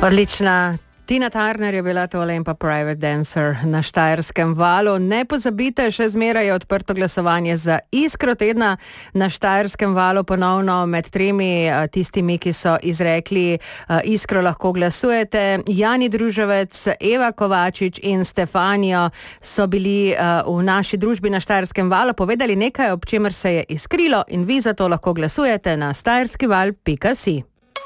Odlična. Tina Turner je bila tole in pa Private Dancer na Štajerskem valu. Ne pozabite, še zmeraj je odprto glasovanje za Iskro tedna na Štajerskem valu. Ponovno med tremi tistimi, ki so izrekli Iskro, lahko glasujete. Jani Druževec, Eva Kovačič in Stefanijo so bili v naši družbi na Štajerskem valu povedali nekaj, ob čemer se je iskrilo, in vi zato lahko glasujete na štajerskival.si.